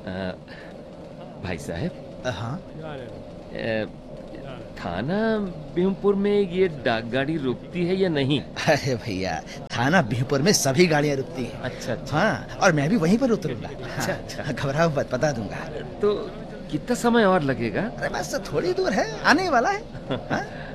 भाई साहब। हाँ। थाना बिहुमपुर में ये डाक गाड़ी रुकती है या नहीं? अरे भैया, थाना बिहुपुर में सभी गाड़ियाँ रुकती हैं। अच्छा अच्छा। हाँ, और मैं भी वहीं पर उतरूंगा। अच्छा अच्छा। घबराओ मत, बता दूंगा। तो कितना समय और लगेगा? अरे बस थोड़ी दूर है, आने वाला है। हाँ?